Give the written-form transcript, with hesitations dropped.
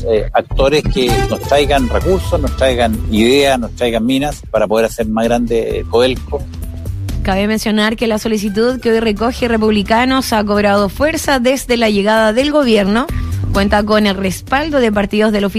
actores que nos traigan recursos, nos traigan ideas, nos traigan minas para poder hacer más grande Codelco. Cabe mencionar que la solicitud que hoy recoge Republicanos ha cobrado fuerza desde la llegada del gobierno. Cuenta con el respaldo de partidos del oficialismo